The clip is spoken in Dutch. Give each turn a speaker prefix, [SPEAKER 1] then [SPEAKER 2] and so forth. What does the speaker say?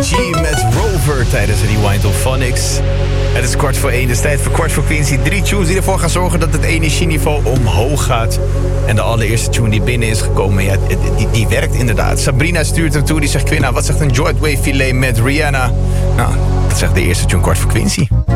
[SPEAKER 1] G met Rover tijdens Rewind of Phonics. Het is 1:15, dus tijd voor kwart voor Quincy. 3 tunes die ervoor gaan zorgen dat het energieniveau omhoog gaat. En de allereerste tune die binnen is gekomen, ja, die werkt inderdaad. Sabrina stuurt hem toe, die zegt: Quinna, wat zegt een Joint Wave filet met Rihanna? Nou, dat zegt de eerste tune kwart voor Quincy.